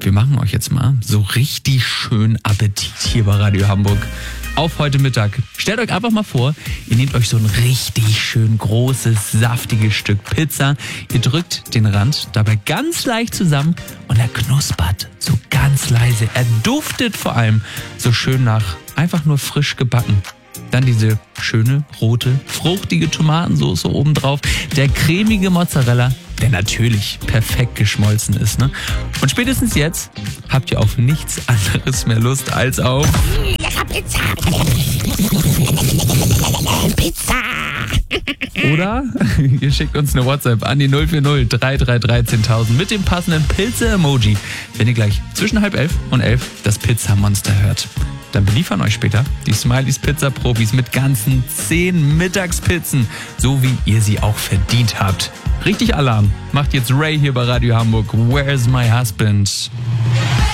wir machen euch jetzt mal so richtig schön Appetit hier bei Radio Hamburg auf heute Mittag. Stellt euch einfach mal vor, ihr nehmt euch so ein richtig schön großes, saftiges Stück Pizza. Ihr drückt den Rand dabei ganz leicht zusammen und er knuspert so ganz leise. Er duftet vor allem so schön nach einfach nur frisch gebacken. Dann diese schöne, rote, fruchtige Tomatensauce obendrauf. Der cremige Mozzarella, der natürlich perfekt geschmolzen ist, ne? Und spätestens jetzt habt ihr auf nichts anderes mehr Lust als auf Pizza. Pizza. Oder ihr schickt uns eine WhatsApp an die 040 333 10.000 mit dem passenden Pizza-Emoji, wenn ihr gleich zwischen 10:30 und 11 das Pizzamonster hört. Dann beliefern euch später die Smileys Pizza-Profis mit ganzen 10 Mittagspizzen, so wie ihr sie auch verdient habt. Richtig Alarm macht jetzt Ray hier bei Radio Hamburg. Where's my husband?